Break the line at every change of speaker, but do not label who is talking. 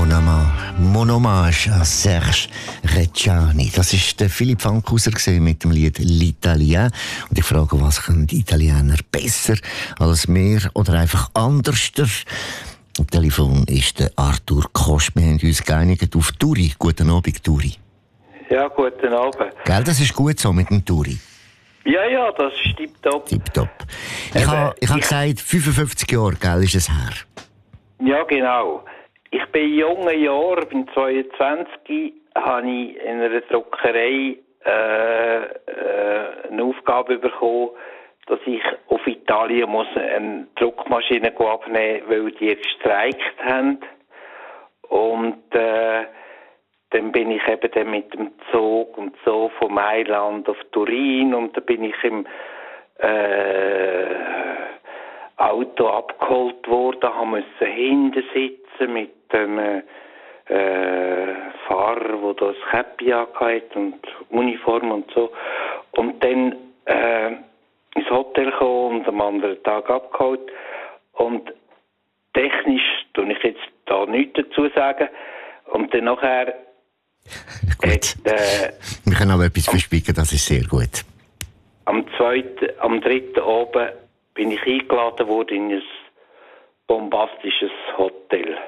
Mon hommage à Serge Reggiani. Das war der Philipp Fankhauser mit dem Lied L'Italien. Und ich frage, was können die Italiener besser als wir oder einfach anders? Am Telefon ist der Arthur Kosch. Wir haben uns geeinigt auf Turi. Guten Abend, Turi.
Ja, guten Abend.
Gell, das ist gut so mit dem Turi.
Ja, das ist tipptopp.
Tipptopp. Ich habe gesagt, 55 Jahre, gell, ist es her?
Ja, genau. Ich bin in jungen Jahren, bin 22, habe ich in einer Druckerei eine Aufgabe bekommen, dass ich auf Italien muss eine Druckmaschine abnehmen, weil die gestreikt haben. Und dann bin ich eben dann mit dem Zug und so von Mailand auf Turin und dann bin ich im Auto abgeholt worden, musste hinten sitzen mit dem Fahrer, der das Käppi hatte und Uniform und so. Und dann ins Hotel gekommen und am anderen Tag abgeholt. Und technisch tue ich jetzt da nichts dazu sagen. Und dann nachher
gut. Wir können aber etwas verspicken, das ist sehr gut.
Am 3. oben bin ich eingeladen worden in ein bombastisches Hotel.